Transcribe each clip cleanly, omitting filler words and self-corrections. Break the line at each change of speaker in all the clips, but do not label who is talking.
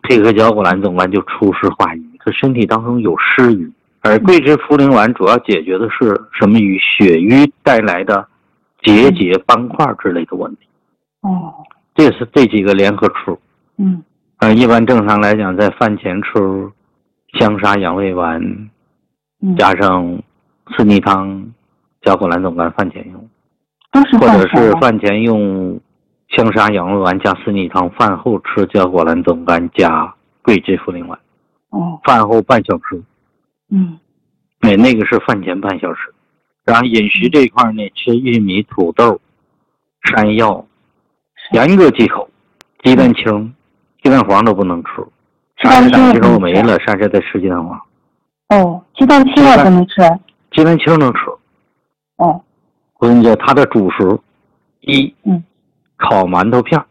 配合胶果兰总苷就除湿化瘀，他身体当中有湿瘀。而桂枝茯苓丸主要解决的是什么与血瘀带来的结节、斑块之类的问题。这是这几个联合吃。一般正常来讲，在饭前吃香砂养胃丸，加上四逆汤、胶果兰总苷饭前用，或者是饭前用香砂养胃丸加四逆汤，饭后吃胶果兰总苷加桂枝茯苓丸。饭后半小时。那个是饭前半小时。然后饮食这一块呢，吃玉米、土豆、山药，严格忌口。鸡蛋清、鸡蛋黄都不能吃。山楂鸡肉没了，剩下再吃鸡蛋黄。
鸡蛋清我不能吃。
鸡蛋清能吃。我跟你讲，它的主食一，烤馒头片。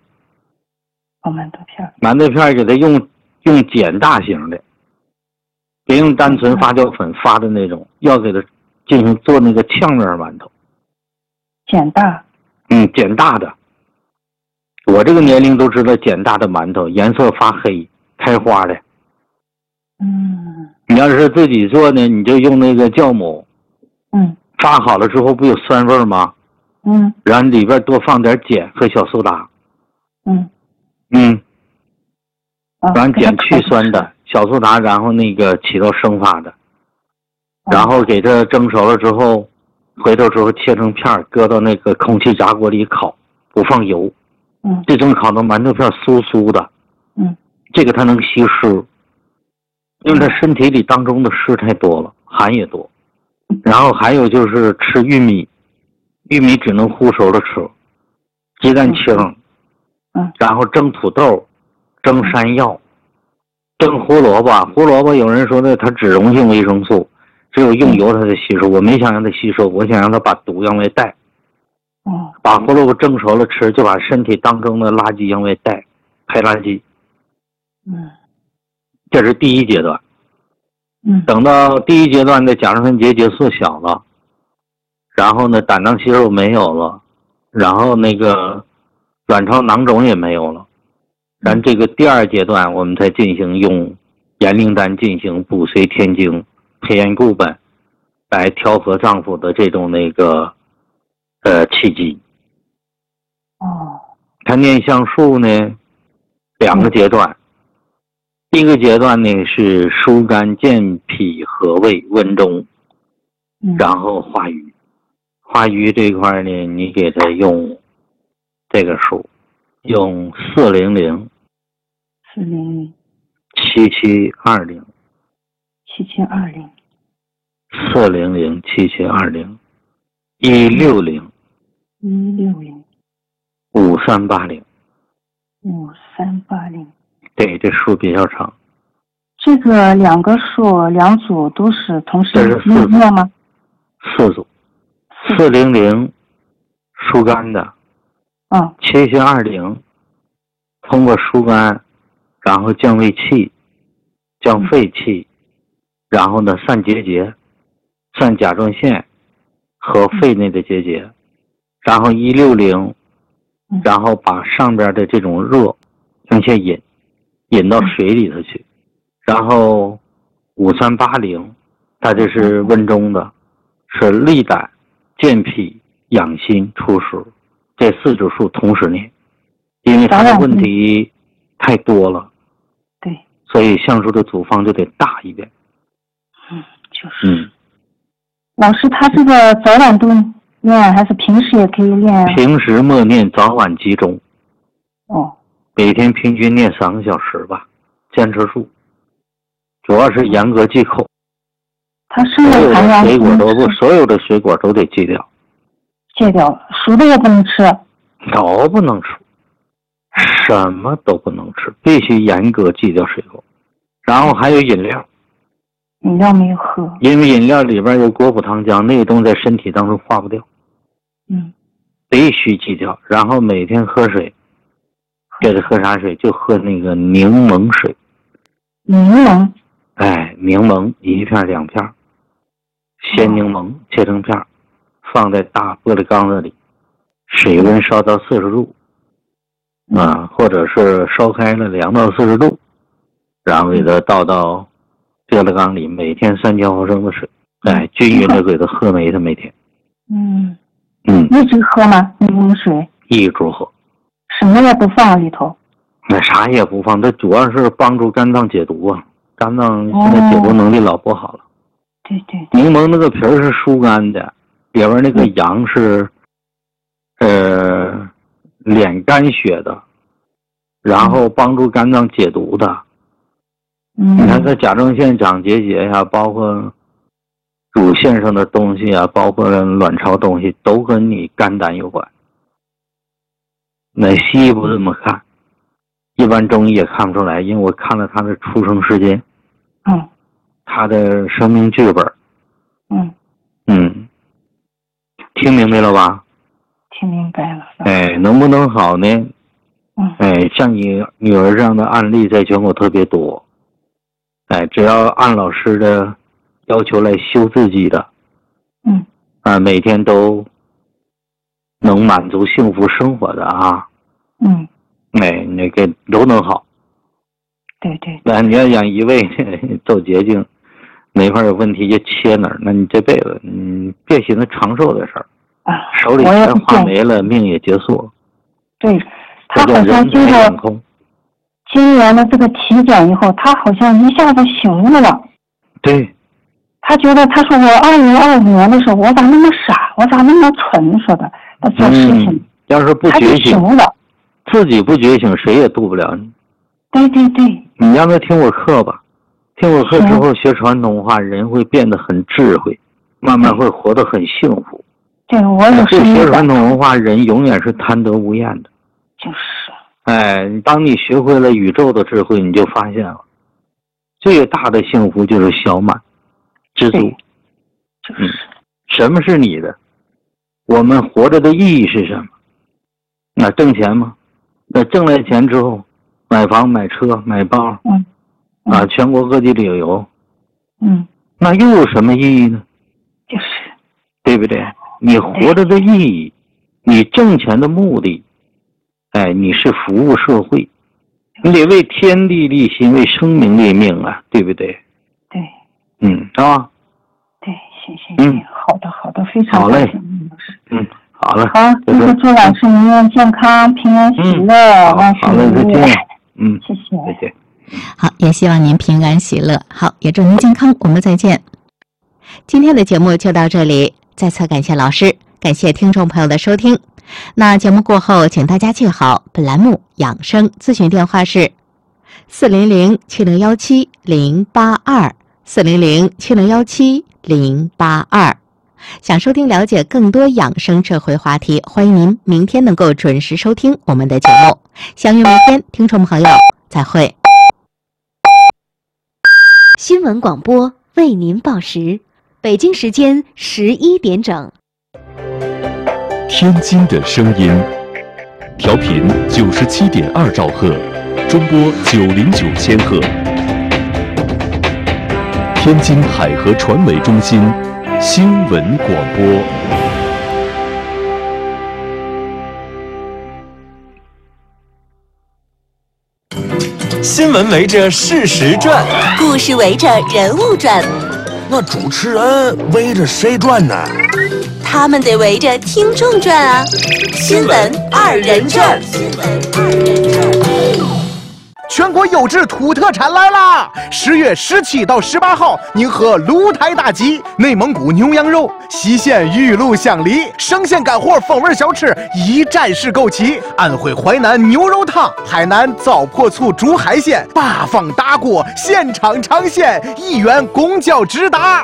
馒头片给它用碱大型的。别用单纯发酵粉发的那种，要给它进行做那个炝面馒头。
碱大？
碱大的。我这个年龄都知道碱大的馒头颜色发黑开花的。你要是自己做呢，你就用那个酵母。发好了之后不有酸味吗？然后里边多放点碱和小苏打。然后碱去酸的，小苏打然后那个起到生发的。然后给它蒸熟了之后，回头之后切成片，搁到那个空气炸锅里烤，不放油。这种烤的馒头片酥酥的。这个它能吸湿，因为它身体里当中的湿太多了，寒也多。然后还有就是吃玉米，玉米只能烀熟了吃。鸡蛋清，然后蒸土豆，蒸山药，蒸胡萝卜。胡萝卜有人说的它脂溶性维生素，只有用油它才吸收。我没想让它吸收，我想让它把毒往外带。把胡萝卜蒸熟了吃，就把身体当中的垃圾往外带，排垃圾。这是第一阶段。等到第一阶段的甲状腺结节缩小了，然后呢胆囊息肉没有了，然后那个卵巢囊肿也没有了，然后这个第二阶段我们才进行用盐灵丹进行补髓填精、培元固本来调和脏腑的这种那个气机。它念香术呢两个阶段。第一个阶段呢是疏肝健脾和胃温中，然后化瘀。化瘀这一块呢，你给它用这个数，用400 7720 400 7720 160 5380
5380。
对，这数比较长。
这个两个数两组都是同时用吗
？4组。400疏肝的，7720通过疏肝，然后降胃气、降肺气，然后呢散结节、散甲状腺和肺内的结节，然后160，然后把上边的这种热向下引到水里头去，然后5380，它这是温中的，是利胆、健脾、养心、除湿，这4组数同时念，因为它的问题太多了，
对，
所以香术的组方就得大一点。
就是。老师，他这个早晚都念，还是平时也可以念？
平时默念，早晚集中。每天平均念3个小时吧，坚持住。主要是严格忌口。
它生的含量，
所有的水果都得戒掉。
戒掉了，熟的也不能吃。
都不能吃，什么都不能吃，必须严格戒掉水果。然后还有饮料。
饮料没有喝，
因为饮料里边有果葡糖浆，那个东西在身体当中化不掉。必须戒掉。然后每天喝水。给他喝啥水？就喝那个柠檬水。
柠檬？
柠檬1片2片，鲜柠檬切成片，放在大玻璃缸子里，水温烧到40度，或者是烧开了2到40度， 然后给它倒到热的缸里，每天3000毫升的水，均匀的给它喝没它每天。
一直喝吗？柠檬水？
一直喝，
什么也不放里头？
那啥也不放，它主要是帮助肝脏解毒啊，肝脏现在解毒能力老不好了。
对。
柠檬那个皮儿是疏肝的，里边那个阳是敛肝血的，然后帮助肝脏解毒的。你看这甲状腺长结节呀，包括乳腺上的东西啊，包括卵巢东西，都跟你肝胆有关。那西医不这么看，一般中医也看不出来，因为我看了他的出生时间，他的生命剧本，听明白了吧？
听明白了。
能不能好呢？像你女儿这样的案例在全国特别多。只要按老师的要求来修自己的，每天都能满足幸福生活的啊，那个都能好。
对。
那你要想一味走捷径，哪块有问题就切哪儿，那你这辈子别寻思长寿的事儿，手里钱花没了，命也结束了。
对，他好像经过今年的这个体检以后，他好像一下子醒悟了。
对。
他觉得，他说我2025年的时候，我咋那么傻，我咋那么蠢，说的他做事情。
要是不觉醒
了，
自己不觉醒，谁也渡不了你。
对。
你让他听我课吧，听我课之后学传统文化，人会变得很智慧，慢慢会活得很幸福。
对，我有
不学传统文化，人永远是贪得无厌的。
就是。
当你学会了宇宙的智慧，你就发现了，最大的幸福就是小满知足。什么是你的？我们活着的意义是什么？那挣钱吗？那挣来钱之后，买房、买车、买包，全国各地旅游，那又有什么意义呢？
就是，
对不对？你活着的意义，你挣钱的目的，你是服务社会，你得为天地立心，为生命立命啊，对不对？
对。
是吧？
对，谢谢。好的，非常感谢老师。
好了。
好，祝老师您愿健康、平安喜乐，万事如意。谢谢。
再见。
好，也希望您平安喜乐。好，也祝您健康。我们再见。今天的节目就到这里，再次感谢老师，感谢听众朋友的收听。那节目过后，请大家记好，本栏目养生咨询电话是400-7017-082，400-7017-082。想收听了解更多养生社会话题，欢迎您明天能够准时收听我们的节目。相约明天，听众朋友，再会。
新闻广播为您报时，北京时间11点整。
天津的声音，调频97.2兆赫，中波909千赫。天津海河传媒中心新闻广播。
新闻围着事实转，
故事围着人物转，
那主持人围着谁转呢？
他们得围着听众转啊！新闻二人转，
全国优质土特产来啦！10月17到18号，宁河鹿台大集，内蒙古牛羊肉，西线玉露香梨，生鲜干货风味小吃一站式购齐，安徽淮南牛肉汤，海南糟粕醋煮海鲜，8方大锅现场尝鲜，1元公交直达。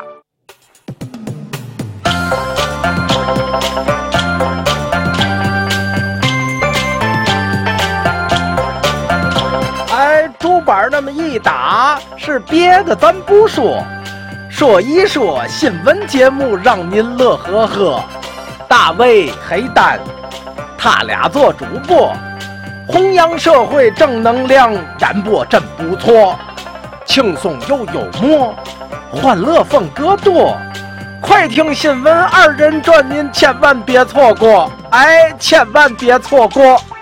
竹板那么一打，是别的咱不说，说一说新闻节目让您乐呵呵。大卫、黑蛋，他俩做主播，弘扬社会正能量，演播真不错，轻松又幽默，欢乐风格多。快听新闻二人转，您千万别错过，千万别错过。